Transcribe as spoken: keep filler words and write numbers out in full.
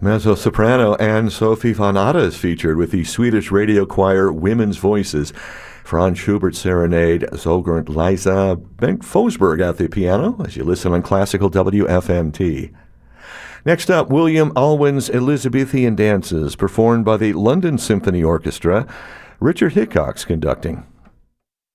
Mezzo-soprano Anne-Sophie von Atta is featured with the Swedish radio choir Women's Voices. Franz Schubert Serenade, Zolgern Liza, Bengt Fosberg at the piano as you listen on Classical W F M T. Next up, William Alwyn's Elizabethan Dances, performed by the London Symphony Orchestra. Richard Hickox conducting.